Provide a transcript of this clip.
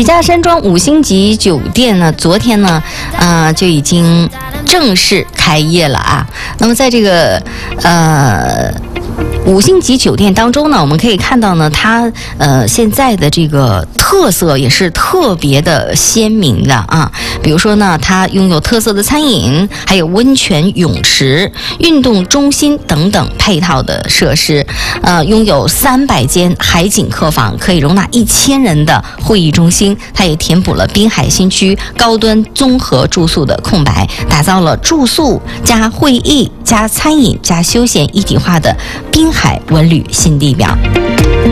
许家山庄5星级酒店呢，昨天呢，就已经正式开业了啊。那么在这个5星级酒店当中呢，我们可以看到呢，它现在的这个特色也是特别的鲜明的啊。比如说呢，它拥有特色的餐饮，还有温泉泳池、运动中心等等配套的设施。拥有300间海景客房，可以容纳1000人的会议中心。它也填补了滨海新区高端综合住宿的空白，打造了住宿加会议加餐饮加休闲一体化的滨海文旅新地标。